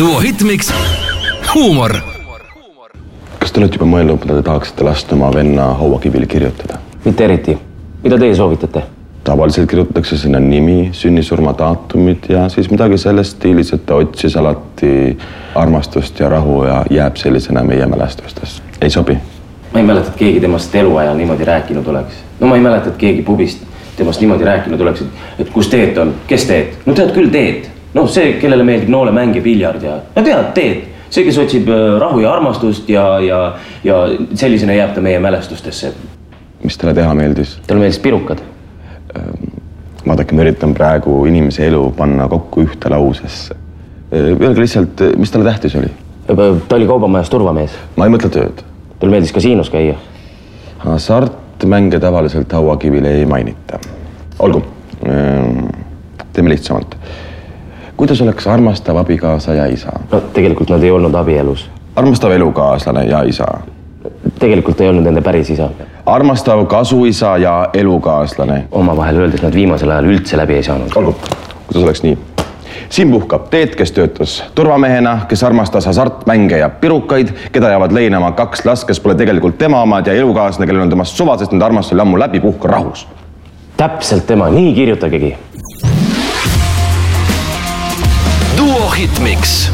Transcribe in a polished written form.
Duo Hitmix huumor. Kas te olete juba mõelnud, mida te tahaksite lasta oma venna hauakivil kirjutada? Mitte eriti. Mida teie soovitate? Tavaliselt kirjutatakse sinna nimi, sünnisurma daatumid ja siis midagi sellest stiilis, et ta otsis alati armastust ja rahu ja jääb sellisena meie mälestustest. Ei sobi? Ma ei mäleta, et keegi temast eluajal niimoodi rääkinud oleks. No ma ei mäleta, et keegi pubist temast niimoodi rääkinud oleks, et kus Teet on, kes Teet? No tead küll Teet. No see, kellele meeldib noole mäng ja piljard ja... No tead Teet. See, kes otsib rahu ja armastust ja sellisena jääb ta meie mälestustesse. Mis teile teha meeldis? Teile meeldis pirukad? Vaadake, ma üritan praegu inimese elu panna kokku ühte lausesse. Öelge lihtsalt, mis talle tähtis oli? Ta oli kaubamajas turvamees. Ma ei mõtle tööd. Teile meeldis kasiinos käia? Hasartmänge tavaliselt hauakivile ei mainita. Olgu, teeme lihtsamalt. Kuidas oleks armastav abikaasa ja isa? No tegelikult nad ei olnud abielus. Armastav elukaaslane ja isa? Tegelikult ei olnud nende päris isa. Armastav kasuisa ja elukaaslane? Omavahel öeldes nad viimasel ajal üldse läbi ei saanud. Olgu, kuidas oleks nii? Siin puhkab Teet, kes töötas turvamehena, kes armastas hasartmänge ja pirukaid, keda jäävad leinama 2 last, kes pole tegelikult tema omad ja elukaaslane, kellel on temast suva, sest nende armastus oli ammu läbi, puhka rahus. Täpselt tema, nii kirjutagegi. Duo Hitmix.